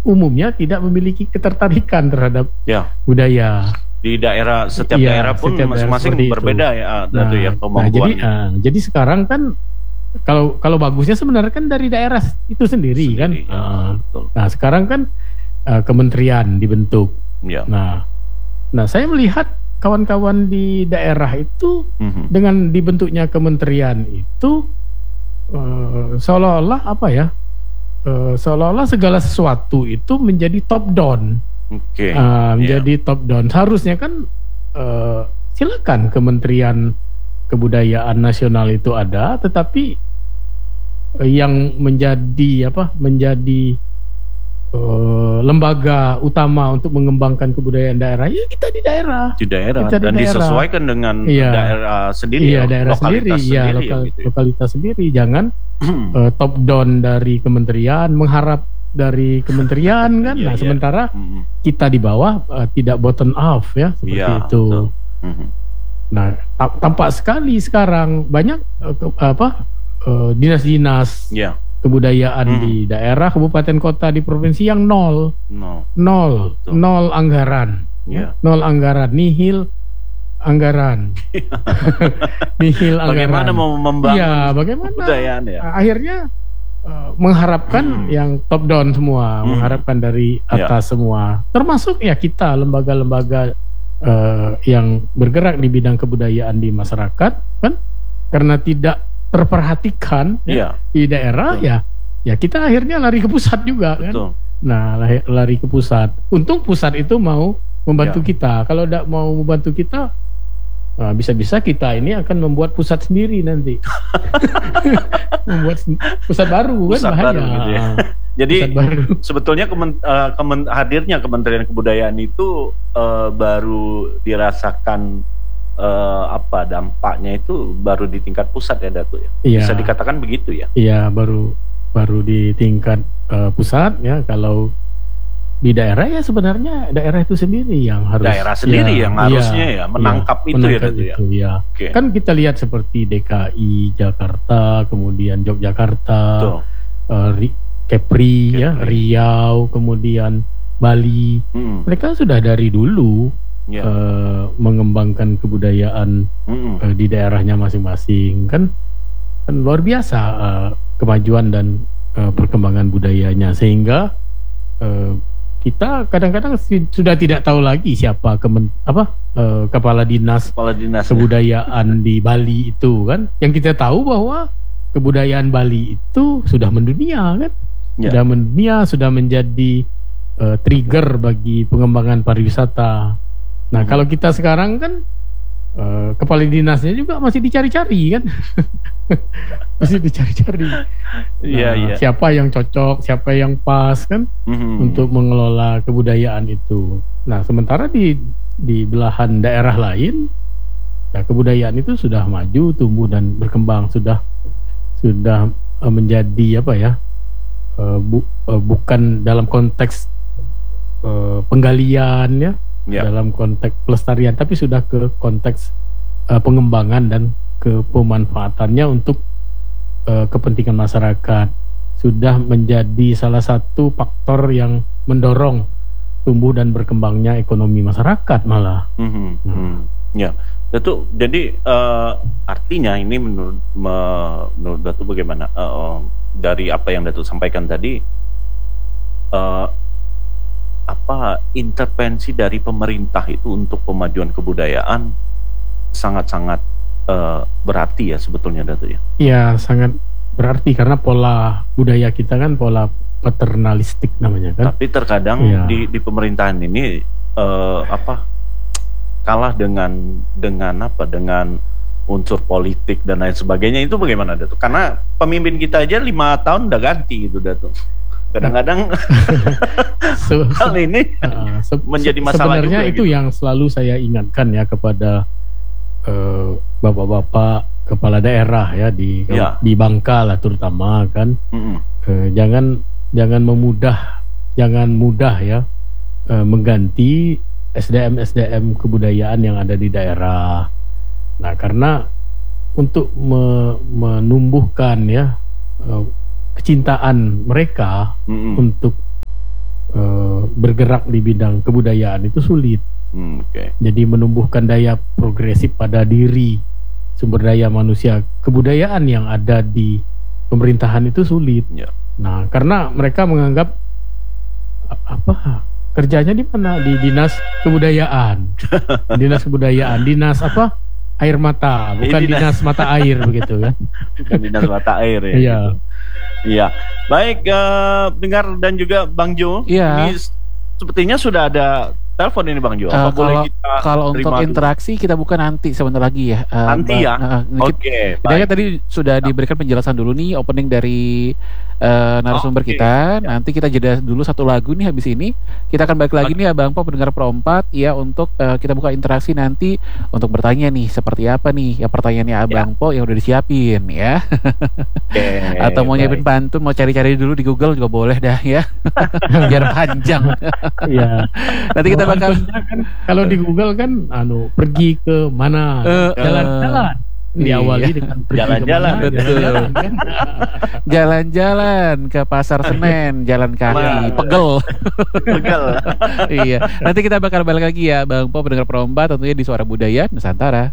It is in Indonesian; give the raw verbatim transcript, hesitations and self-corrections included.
umumnya tidak memiliki ketertarikan terhadap ya. budaya. Di daerah setiap ya, daerah pun setiap masing-masing daerah berbeda itu. ya, nah, ya nah, jadi, uh, jadi sekarang kan kalau kalau bagusnya sebenarnya kan dari daerah itu sendiri, sendiri kan. Ya, uh, betul. Nah sekarang kan uh, kementerian dibentuk. Ya. Nah, nah saya melihat kawan-kawan di daerah itu mm-hmm. dengan dibentuknya kementerian itu uh, seolah-olah apa ya? Uh, seolah-olah segala sesuatu itu menjadi top down. Okay. Uh, menjadi yeah. top down. Seharusnya kan uh, silakan Kementerian Kebudayaan Nasional itu ada, tetapi uh, yang menjadi apa? Menjadi uh, lembaga utama untuk mengembangkan kebudayaan daerah, ya kita di daerah. Di daerah kita dan di daerah. Disesuaikan dengan yeah. daerah sendiri, yeah, ya, daerah lokalitas sendiri, sendiri, ya, lokal, ya, gitu. lokalitas sendiri. Jangan uh, top down dari kementerian mengharap dari kementerian kan, nah yeah, sementara yeah. kita di bawah uh, tidak bottom up ya seperti yeah, itu. Mm-hmm. Nah ta- tampak sekali sekarang banyak uh, ke, apa uh, dinas-dinas yeah. kebudayaan mm. di daerah, kabupaten, kota, di provinsi yang nol, no. nol, Betul. nol anggaran, yeah. nol anggaran, nihil anggaran, nihil anggaran. Bagaimana mau membangun ya, bagaimana? kebudayaan ya? Akhirnya Uh, mengharapkan hmm. yang top down semua, hmm. mengharapkan dari atas ya. semua, termasuk ya kita lembaga-lembaga uh, yang bergerak di bidang kebudayaan di masyarakat kan, karena tidak terperhatikan ya, di daerah. Betul. ya ya kita akhirnya lari ke pusat juga. Betul. kan nah lari, lari ke pusat. Untung pusat itu mau membantu ya. kita. Kalau tidak mau membantu kita, nah, bisa-bisa kita ini akan membuat pusat sendiri nanti. Membuat pusat baru pusat kan bahaya. Baru, gitu ya. Jadi sebetulnya kemen, uh, kemen, hadirnya Kementerian Kebudayaan itu uh, baru dirasakan uh, apa dampaknya itu baru di tingkat pusat ya Datu ya. Iya. Bisa dikatakan begitu ya. Iya, baru baru di tingkat uh, pusat ya. Kalau di daerah ya sebenarnya daerah itu sendiri yang harus daerah sendiri ya, yang harusnya ya, ya menangkap ya, itu menangkap ya, itu, ya. ya. Okay. Kan kita lihat seperti D K I Jakarta, kemudian Yogyakarta, uh, Kepri, Kepri ya, Riau, kemudian Bali. Hmm. Mereka sudah dari dulu ya. uh, mengembangkan kebudayaan hmm. uh, di daerahnya masing-masing kan, kan luar biasa uh, kemajuan dan uh, perkembangan budayanya sehingga uh, kita kadang-kadang sudah tidak tahu lagi siapa kemen, apa uh, kepala dinas, kepala dinas kebudayaan ya. di Bali itu kan. Yang kita tahu bahwa kebudayaan Bali itu sudah mendunia kan, ya. sudah mendunia, sudah menjadi uh, trigger bagi pengembangan pariwisata. Nah hmm. kalau kita sekarang kan uh, kepala dinasnya juga masih dicari-cari kan. Masih dicari-cari. Iya, nah, iya. Siapa yang cocok, siapa yang pas kan mm-hmm. untuk mengelola kebudayaan itu. Nah, sementara di di belahan daerah lain, ya kebudayaan itu sudah maju, tumbuh dan berkembang, sudah sudah uh, menjadi apa ya? Uh, bu, uh, bukan dalam konteks uh, penggalian ya, yeah. dalam konteks pelestarian, tapi sudah ke konteks uh, pengembangan dan ke pemanfaatannya untuk uh, kepentingan masyarakat, sudah menjadi salah satu faktor yang mendorong tumbuh dan berkembangnya ekonomi masyarakat malah. Mm-hmm. Hmm. Ya, Datu. Jadi uh, artinya ini menurut menurut Datu bagaimana uh, dari apa yang Datu sampaikan tadi, uh, apa intervensi dari pemerintah itu untuk pemajuan kebudayaan sangat-sangat Uh, berarti ya sebetulnya Datu ya. Iya, sangat berarti karena pola budaya kita kan pola paternalistik namanya kan. Tapi terkadang ya. di di pemerintahan ini uh, apa kalah dengan dengan apa dengan unsur politik dan lain sebagainya. Itu bagaimana Datu? Karena pemimpin kita aja lima tahun udah ganti gitu Datu. Kadang-kadang so, hal ini uh, se- menjadi masalah sebenarnya juga, itu gitu. Yang selalu saya ingatkan ya kepada Uh, bapak-bapak kepala daerah ya di ya. di Bangka lah terutama kan, mm-hmm. uh, jangan jangan memudah jangan mudah ya uh, mengganti S D M S D M kebudayaan yang ada di daerah. Nah karena untuk me, menumbuhkan ya uh, kecintaan mereka mm-hmm. untuk uh, bergerak di bidang kebudayaan itu sulit. Hmm, okay. Jadi menumbuhkan daya progresif pada diri sumber daya manusia kebudayaan yang ada di pemerintahan itu sulit. Yeah. Nah, karena mereka menganggap apa kerjanya di mana, di dinas kebudayaan, dinas kebudayaan, dinas apa air mata, bukan dinas, dinas mata air begitu kan? Bukan dinas mata air ya. Iya. Gitu. Iya. Baik, uh, dengar dan juga Bang Jo. Iya. Ini sepertinya sudah ada telepon ini Bang Jo. Apa uh, boleh kalau, kita kalau untuk dulu? Interaksi kita buka nanti sebentar lagi ya. Uh, nanti ya. Uh, Oke. Okay, kita tadi sudah diberikan penjelasan dulu nih opening dari uh, narasumber okay. kita. Nanti kita jeda dulu satu lagu nih habis ini. Kita akan balik lagi okay. nih Abang Po pendengar Pro empat ya untuk uh, kita buka interaksi nanti untuk bertanya nih seperti apa nih ya pertanyaannya Abang ya. Po yang udah disiapin ya. Okay, atau mau nyiapin pantun, mau cari-cari dulu di Google juga boleh dah ya. Biar panjang. Iya. Nanti kita bakal kan, kalau di Google kan anu pergi ke mana uh, jalan-jalan uh, diawali iya. dengan jalan-jalan betul jalan-jalan ke Pasar Senen jalan kaki pegel pegel iya nanti kita bakal balik lagi ya Bang Po pendengar Pro empat tentunya di Suara Budaya Nusantara.